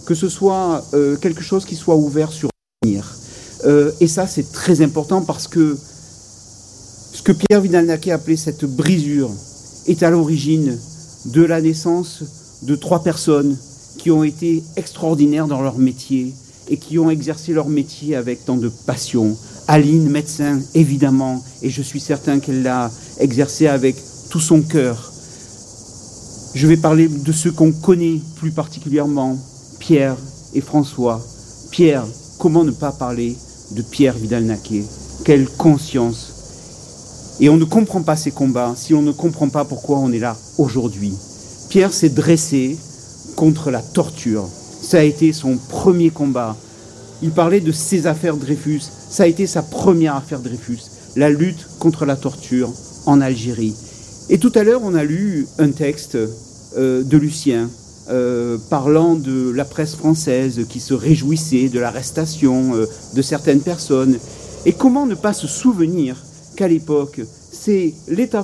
que ce soit quelque chose qui soit ouvert sur l'avenir. Et ça, c'est très important parce que ce que Pierre Vidal-Naquet appelait cette brisure est à l'origine de la naissance de 3 personnes qui ont été extraordinaires dans leur métier et qui ont exercé leur métier avec tant de passion. Aline, médecin, évidemment, et je suis certain qu'elle l'a exercé avec tout son cœur. Je vais parler de ceux qu'on connaît plus particulièrement, Pierre et François. Pierre, comment ne pas parler de Pierre Vidal-Naquet? Quelle conscience! Et on ne comprend pas ces combats si on ne comprend pas pourquoi on est là aujourd'hui. Pierre s'est dressé contre la torture. Ça a été son premier combat. Il parlait de ses affaires Dreyfus. Ça a été sa première affaire Dreyfus. La lutte contre la torture en Algérie. Et tout à l'heure, on a lu un texte de Lucien parlant de la presse française qui se réjouissait de l'arrestation de certaines personnes. Et comment ne pas se souvenir qu'à l'époque, c'est l'État